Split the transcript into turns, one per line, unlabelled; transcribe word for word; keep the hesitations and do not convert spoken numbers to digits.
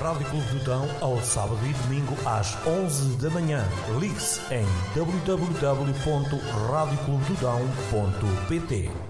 Rádio Clube do Dão ao sábado e domingo às onze da manhã. Ligue-se em w w w ponto rádio clube do dão ponto p t.